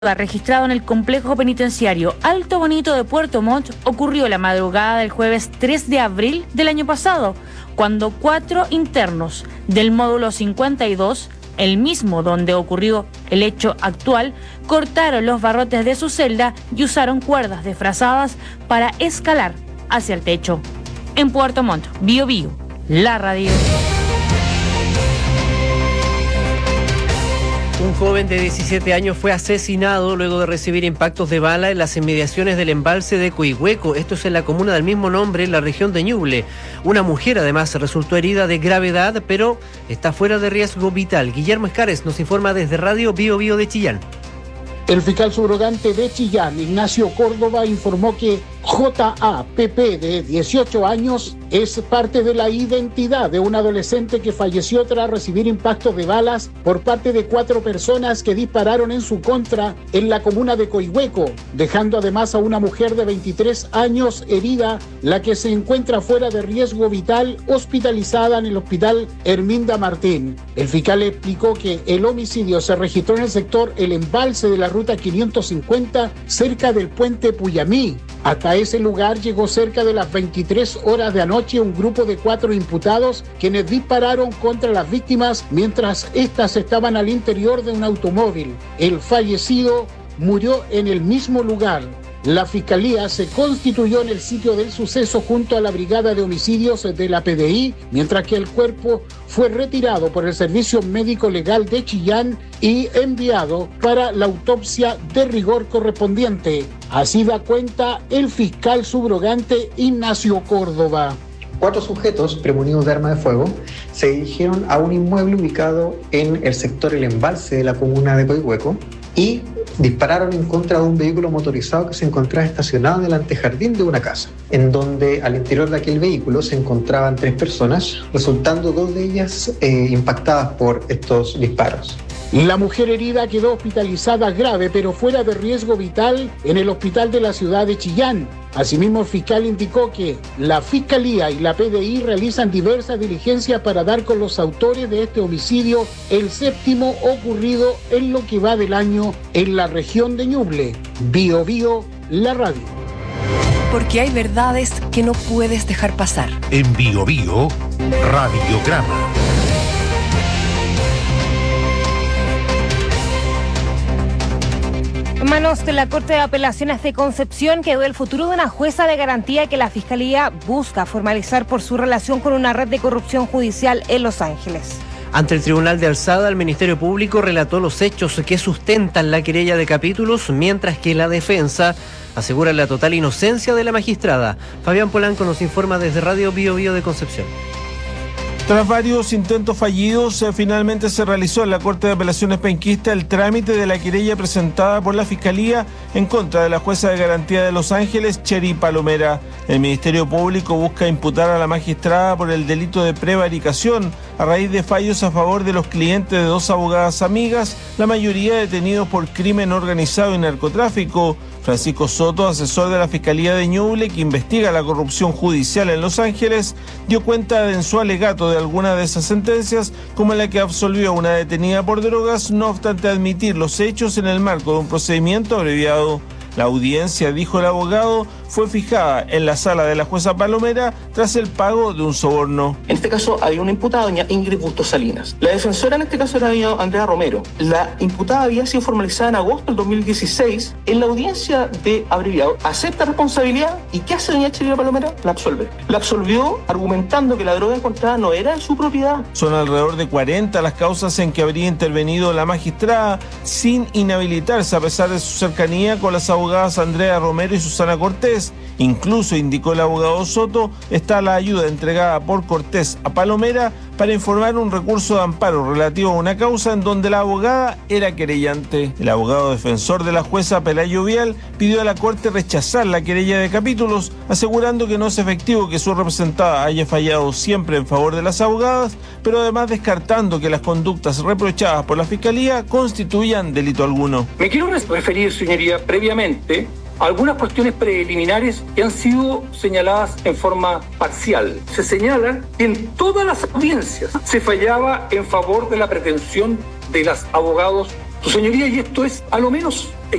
registrado en el complejo penitenciario Alto Bonito de Puerto Montt ocurrió la madrugada del jueves 3 de abril del año pasado, cuando 4 internos del módulo 52, el mismo donde ocurrió el hecho actual, cortaron los barrotes de su celda y usaron cuerdas desfrazadas para escalar hacia el techo. En Puerto Montt, Bío Bío, la radio. Un joven de 17 años fue asesinado luego de recibir impactos de bala en las inmediaciones del embalse de Coihueco. Esto es en la comuna del mismo nombre, en la región de Ñuble. Una mujer además resultó herida de gravedad, pero está fuera de riesgo vital. Guillermo Escares nos informa desde Radio Bío Bío de Chillán. El fiscal subrogante de Chillán, Ignacio Córdoba, informó que J.A.P.P. de 18 años es parte de la identidad de un adolescente que falleció tras recibir impactos de balas por parte de 4 personas que dispararon en su contra en la comuna de Coihueco, dejando además a una mujer de 23 años herida, la que se encuentra fuera de riesgo vital, hospitalizada en el hospital Herminda Martín. El fiscal explicó que el homicidio se registró en el sector El Embalse de la ruta 550, cerca del puente Puyamí. Hasta ese lugar llegó cerca de las 23 horas de anoche un grupo de 4 imputados quienes dispararon contra las víctimas mientras éstas estaban al interior de un automóvil. El fallecido murió en el mismo lugar. La Fiscalía se constituyó en el sitio del suceso junto a la Brigada de Homicidios de la PDI, mientras que el cuerpo fue retirado por el Servicio Médico Legal de Chillán y enviado para la autopsia de rigor correspondiente. Así da cuenta el fiscal subrogante Ignacio Córdoba. 4 sujetos premunidos de arma de fuego se dirigieron a un inmueble ubicado en el sector El Embalse de la comuna de Coihueco y dispararon en contra de un vehículo motorizado que se encontraba estacionado en el antejardín de una casa, en donde al interior de aquel vehículo se encontraban 3 personas, resultando 2 de ellas impactadas por estos disparos. La mujer herida quedó hospitalizada grave, pero fuera de riesgo vital en el hospital de la ciudad de Chillán. Asimismo, el fiscal indicó que la Fiscalía y la PDI realizan diversas diligencias para dar con los autores de este homicidio, el 7º ocurrido en lo que va del año en la región de Ñuble. Bío Bío, la radio. Porque hay verdades que no puedes dejar pasar. En Bío Bío, Radiograma. En manos de la Corte de Apelaciones de Concepción quedó el futuro de una jueza de garantía que la Fiscalía busca formalizar por su relación con una red de corrupción judicial en Los Ángeles. Ante el Tribunal de Alzada, el Ministerio Público relató los hechos que sustentan la querella de capítulos, mientras que la defensa asegura la total inocencia de la magistrada. Fabián Polanco nos informa desde Radio Bío Bío de Concepción. Tras varios intentos fallidos, finalmente se realizó en la Corte de Apelaciones penquista el trámite de la querella presentada por la Fiscalía en contra de la jueza de garantía de Los Ángeles, Cheri Palomera. El Ministerio Público busca imputar a la magistrada por el delito de prevaricación a raíz de fallos a favor de los clientes de 2 abogadas amigas, la mayoría detenidos por crimen organizado y narcotráfico. Francisco Soto, asesor de la Fiscalía de Ñuble, que investiga la corrupción judicial en Los Ángeles, dio cuenta en su alegato de algunas de esas sentencias, como la que absolvió a una detenida por drogas, no obstante admitir los hechos en el marco de un procedimiento abreviado. La audiencia, dijo el abogado, fue fijada en la sala de la jueza Palomera tras el pago de un soborno. En este caso había una imputada, doña Ingrid Bustos Salinas. La defensora en este caso era doña Andrea Romero. La imputada había sido formalizada en agosto del 2016. En la audiencia de abreviado acepta responsabilidad. ¿Y qué hace doña Cheri Palomera? La absuelve. La absolvió argumentando que la droga encontrada no era de su propiedad. Son alrededor de 40 las causas en que habría intervenido la magistrada sin inhabilitarse a pesar de su cercanía con las abogadas Andrea Romero y Susana Cortés. Incluso, indicó el abogado Soto, está la ayuda entregada por Cortés a Palomera para informar un recurso de amparo relativo a una causa en donde la abogada era querellante. El abogado defensor de la jueza Pelayo Vial pidió a la Corte rechazar la querella de capítulos, asegurando que no es efectivo que su representada haya fallado siempre en favor de las abogadas, pero además descartando que las conductas reprochadas por la Fiscalía constituyan delito alguno. Me quiero referir, señoría, previamente algunas cuestiones preliminares que han sido señaladas en forma parcial. Se señala que en todas las audiencias se fallaba en favor de la pretensión de los abogados Su señoría, y esto es a lo menos